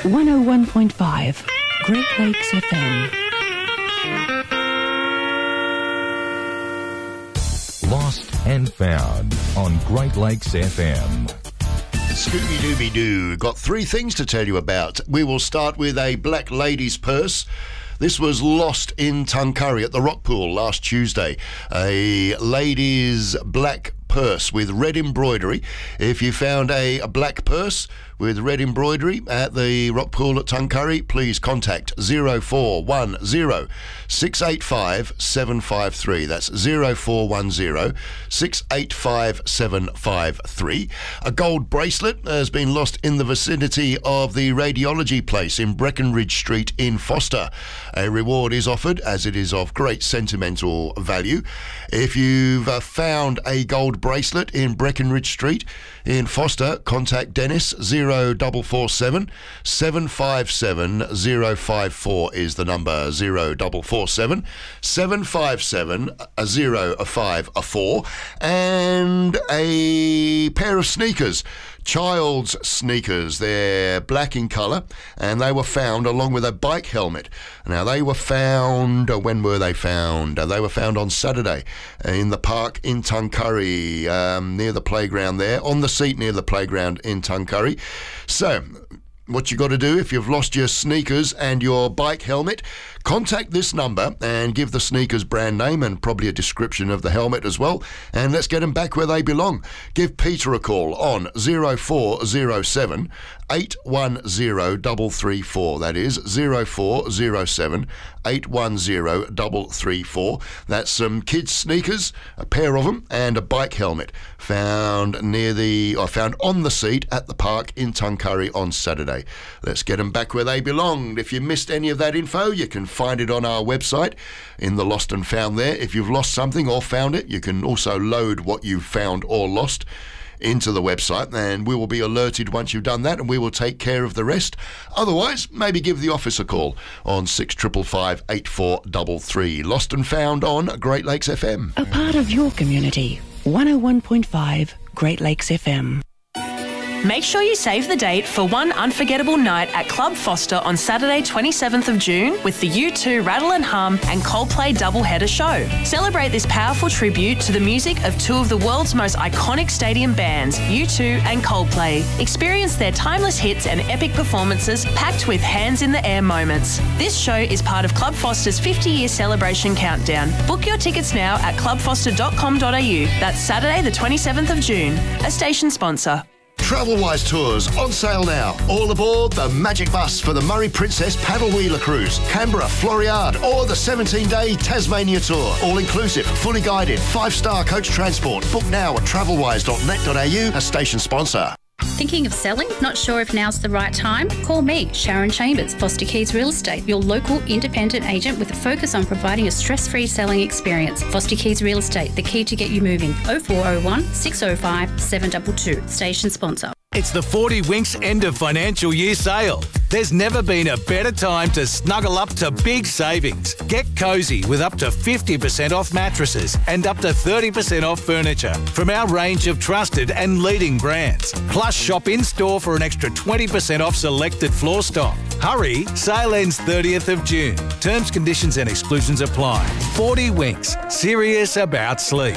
101.5 Great Lakes FM. Lost and Found on Great Lakes FM. Scooby-Dooby-Doo. Got three things to tell you about. We will start with a black lady's purse. This was lost in Tuncurry at the Rock Pool last Tuesday. A lady's black purse with red embroidery. If you found a black purse with red embroidery at the Rock Pool at Tuncurry, please contact 0410 685 753. That's 0410 685 753. A gold bracelet has been lost in the vicinity of the radiology place in Breckenridge Street in Foster. A reward is offered as it is of great sentimental value. If you've found a gold bracelet in Breckenridge Street in Foster, contact Dennis. 0447 757 054 is the number. 0447 757 054. And a pair of sneakers, child's sneakers. They're black in colour and they were found along with a bike helmet. Now they were found, when were they found? They were found on Saturday in the park in Tuncurry, near the playground there, on the seat near the playground in Tuncurry. So what you got to do if you've lost your sneakers and your bike helmet, contact this number and give the sneakers brand name and probably a description of the helmet as well, and let's get them back where they belong. Give Peter a call on 0407 810 334. That is 0407 810 334. That's some kids' sneakers, a pair of them, and a bike helmet found on the seat at the park in Tuncurry on Saturday. Let's get them back where they belong. If you missed any of that info, you can find it on our website in the Lost and Found there. If you've lost something or found it, you can also load what you've found or lost into the website, and we will be alerted once you've done that, and we will take care of the rest. Otherwise, maybe give the office a call on 6555 8433. Lost and Found on Great Lakes FM. A part of your community. 101.5 Great Lakes FM. Make sure you save the date for one unforgettable night at Club Foster on Saturday 27th of June with the U2 Rattle and Hum and Coldplay doubleheader show. Celebrate this powerful tribute to the music of two of the world's most iconic stadium bands, U2 and Coldplay. Experience their timeless hits and epic performances packed with hands in the air moments. This show is part of Club Foster's 50-year celebration countdown. Book your tickets now at clubfoster.com.au. That's Saturday the 27th of June. A station sponsor. Travelwise Tours on sale now. All aboard the Magic Bus for the Murray Princess Paddle Wheeler Cruise, Canberra, Floriade, or the 17-day Tasmania Tour. All inclusive, fully guided, 5-star coach transport. Book now at travelwise.net.au, a station sponsor. Thinking of selling? Not sure if now's the right time? Call me, Sharon Chambers, Foster Keys Real Estate, your local independent agent with a focus on providing a stress-free selling experience. Foster Keys Real Estate, the key to get you moving. 0401 605 722. Station sponsor. It's the 40 Winks end of financial year sale. There's never been a better time to snuggle up to big savings. Get cosy with up to 50% off mattresses and up to 30% off furniture from our range of trusted and leading brands. Plus, shop in-store for an extra 20% off selected floor stock. Hurry, sale ends 30th of June. Terms, conditions and exclusions apply. 40 Winks, serious about sleep.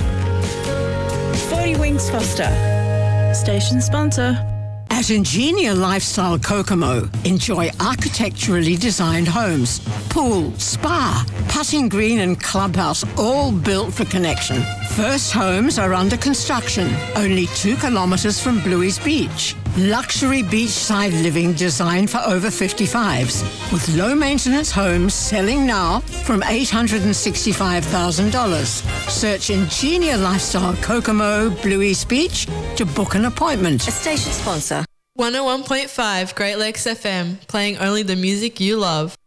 40 Winks Foster. Station sponsor. At Ingenia Lifestyle Kokomo, enjoy architecturally designed homes, pool, spa, putting green and clubhouse, all built for connection. First homes are under construction, only 2 kilometres from Bluey's Beach. Luxury beachside living designed for over 55s, with low-maintenance homes selling now from $865,000. Search Ingenia Lifestyle Kokomo, Bluey's Beach to book an appointment. A station sponsor. 101.5 Great Lakes FM, playing only the music you love.